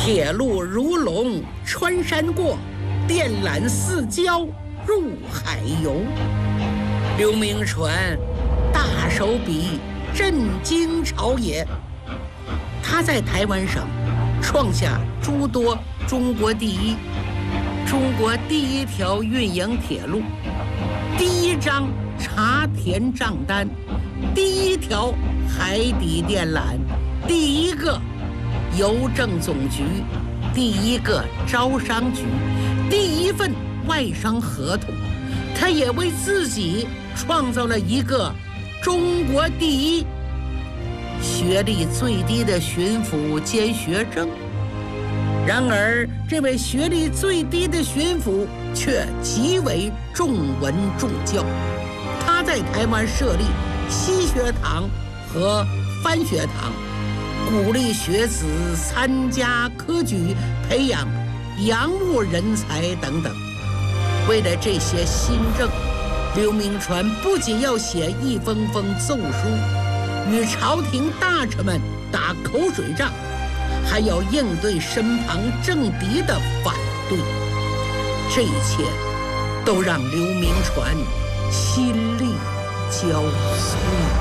铁路如龙穿山过，电缆似胶入海游。刘铭传大手笔震惊朝野，他在台湾省创下诸多中国第一、中国第一条运营铁路、第一张茶田账单、第一条海底电缆、第一个邮政总局、第一个招商局、第一份外商合同。他也为自己创造了一个中国第一学历最低的巡抚兼学政。然而这位学历最低的巡抚却极为重文重教，他在台湾设立西学堂和番学堂，鼓励学子参加科举，培养洋务人才等等。为了这些新政，刘铭传不仅要写一封封奏书，与朝廷大臣们打口水仗，还要应对身旁政敌的反对。这一切都让刘铭传心力交瘁。